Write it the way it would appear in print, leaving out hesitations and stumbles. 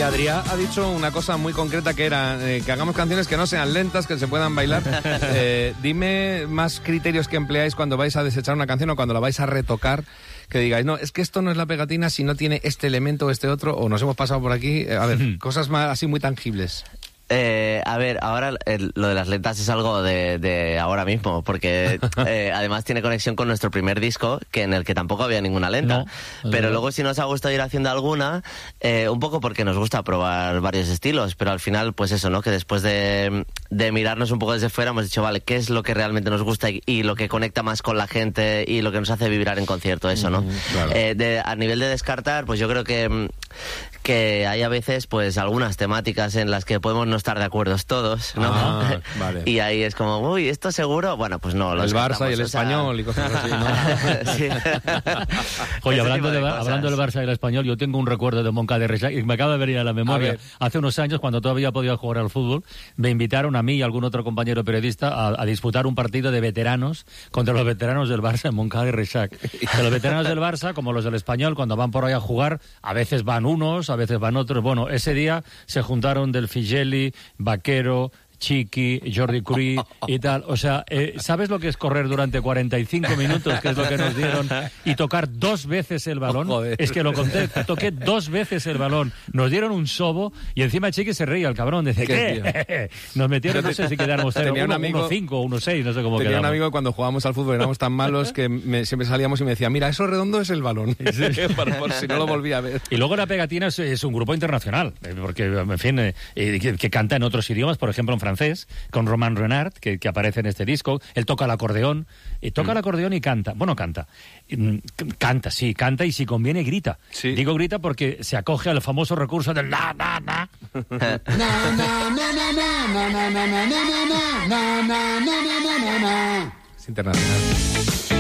Y Adrià ha dicho una cosa muy concreta que era que hagamos canciones que no sean lentas, que se puedan bailar. Dime más criterios que empleáis cuando vais a desechar una canción o cuando la vais a retocar, que digáis, no, es que esto no es la pegatina si no tiene este elemento o este otro, o nos hemos pasado por aquí. A ver, cosas más así muy tangibles. A ver, ahora lo de las lentas es algo de ahora mismo, porque además tiene conexión con nuestro primer disco, que en el que tampoco había ninguna lenta. Pero luego sí nos ha gustado ir haciendo alguna, un poco porque nos gusta probar varios estilos, pero al final, pues eso, ¿no? Que después de mirarnos un poco desde fuera, hemos dicho, vale, ¿qué es lo que realmente nos gusta y lo que conecta más con la gente y lo que nos hace vibrar en concierto, eso, ¿no? Claro. A nivel de descartar, pues yo creo que hay a veces pues algunas temáticas en las que podemos no estar de acuerdo todos, ¿no? Vale. Y ahí es como, uy, ¿esto seguro? Bueno, pues no. El Barça y el Español y cosas así, ¿no? Sí. Oye, hablando del Barça y el Español, yo tengo un recuerdo de Moncada de Reixac y me acaba de venir a la memoria. Hace unos años, cuando todavía podía jugar al fútbol, me invitaron a mí y a algún otro compañero periodista a disputar un partido de veteranos contra los veteranos del Barça en Moncada de Reixac. Que los veteranos del Barça, como los del Español, cuando van por ahí a jugar, a veces van unos, a veces van otros. Bueno, ese día se juntaron Del Figelli, Vaquero, Chiqui, Jordi Curí y tal. O sea, ¿sabes lo que es correr durante 45 minutos, que es lo que nos dieron, y tocar 2 veces el balón? Es que lo conté, toqué 2 veces el balón. Nos dieron un sobo y encima Chiqui se reía, el cabrón. Dice, ¿qué? Nos metieron, no sé si quedáramos 1-5 o 1-6, no sé cómo quedamos. Tenía un amigo que cuando jugábamos al fútbol éramos tan malos que siempre salíamos y me decía, mira, eso redondo es el balón. por si no lo volví a ver. Y luego La Pegatina es un grupo internacional, porque, en fin, que canta en otros idiomas, por ejemplo en francés, con Romain Renard, que aparece en este disco. Él toca el acordeón, el acordeón y canta. Bueno, canta, y si conviene grita. Sí. Digo grita porque se acoge al famoso recurso del na, na, na. Es internacional.